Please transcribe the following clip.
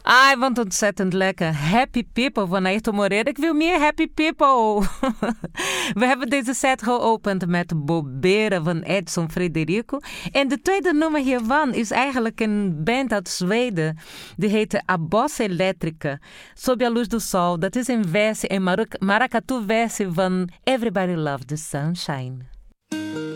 Ah, ik vond het ontzettend lekker. Happy People van Ayrton Moreira. Ik wil meer Happy People. We hebben deze set geopend met Bobeira van Edson Frederico. En de tweede nummer hiervan is eigenlijk een band uit Zweden. Die heet A Bossa Elétrica. Sob a Luz do Sol. Dat is een versie, een maracatu versie van Everybody Loves the Sunshine.